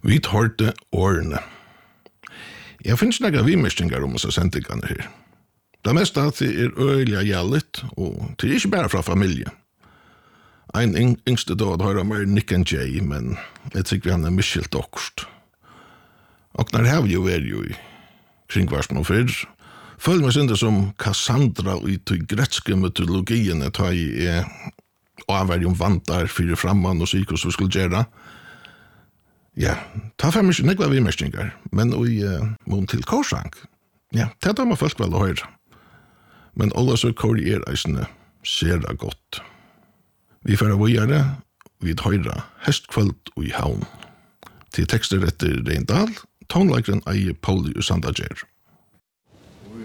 Vi hørte årene. Jeg finnes nægge vimerstingar om oss sendingene her. Det meste av det øyelig gjeldet, og det ikke bare fra familie. Ein yngste dag har jeg mer Nick and Jay, men jeg tykker han mykkilt okkurst. Og når jeg jo er jo i kringvarsmen og fyrr, føler meg synder som Cassandra i til gretske mytologiene ta i avverjum vantar fyrir framman og syk og så skulle gjøre. Ja, ta fem ikke nekva vimerstingar, men i mån til korsang. Ja, det tar man folk vel å høre. Men alle så kår eisene sera godt. Vi får vågjere vid høyre hestkvöld og i havn. Til tekster etter Reindal, tonleikeren Eie Pauli Usandager.